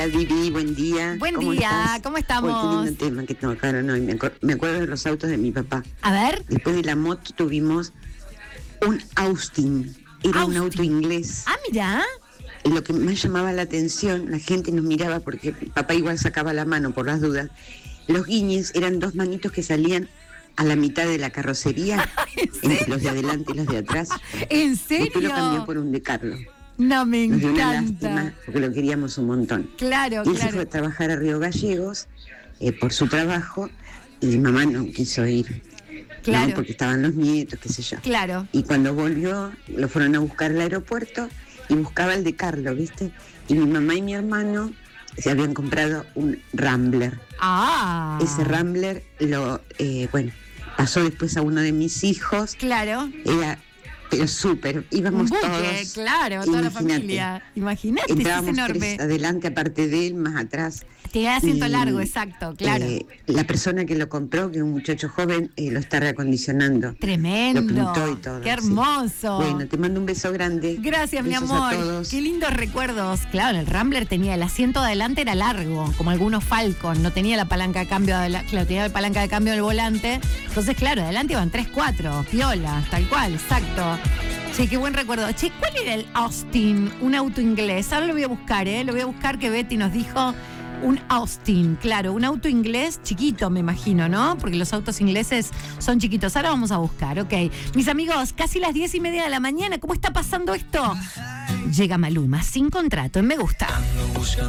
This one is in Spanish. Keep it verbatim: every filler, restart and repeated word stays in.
Vivi, buen día. Buen ¿Cómo día, estás? ¿cómo estamos? Oh, qué lindo tema que tocaron hoy. Me, acu- me acuerdo de los autos de mi papá. A ver. Después de la moto tuvimos un Austin. Era un Austin. auto inglés. Ah, mira. Y lo que más llamaba la atención, la gente nos miraba porque mi papá igual sacaba la mano por las dudas. Los guiñes eran dos manitos que salían a la mitad de la carrocería, entre los de adelante y los de atrás. ¿En Después lo serio? cambió por un de Carlos. No, me Nos dio una encanta. lástima porque lo queríamos un montón. Claro, Y él se fue a claro. trabajar a Río Gallegos eh, por su trabajo y mi mamá no quiso ir, Claro. ¿no? Porque estaban los nietos, qué sé yo. Claro. Y cuando volvió, lo fueron a buscar al aeropuerto y buscaba el de Carlos, ¿viste? Y mi mamá y mi hermano se habían comprado un Rambler. Ah. Ese Rambler lo, eh, bueno, pasó después a uno de mis hijos. Claro. Era, pero súper, Un íbamos buque, todos. claro, toda la imagínate. familia. Imagínate, sí, es Entrábamos enorme. tres adelante, aparte de él, más atrás. Te da asiento Y, largo, exacto, claro. Eh, la persona que lo compró, que es un muchacho joven, eh, lo está reacondicionando. Tremendo. Lo pintó y todo. Qué sí. hermoso. Bueno, te mando un beso grande. Gracias, mi Besos amor. a todos. Qué lindos recuerdos. Claro, el Rambler tenía el asiento de adelante, era largo, como algunos Falcon. No tenía la palanca de cambio, de la- claro, tenía la palanca de cambio del volante. Entonces, claro, adelante iban tres, cuatro, piola, tal cual, exacto. Che, qué buen recuerdo. Che, ¿cuál era el Austin? Un auto inglés. Ahora lo voy a buscar, ¿eh? Lo voy a buscar, que Betty nos dijo. Un Austin, claro, un auto inglés chiquito, me imagino, ¿no? Porque los autos ingleses son chiquitos. Ahora vamos a buscar, ok. Mis amigos, casi las diez y media de la mañana, ¿cómo está pasando esto? Llega Maluma, sin contrato, en Me Gusta. Ando buscando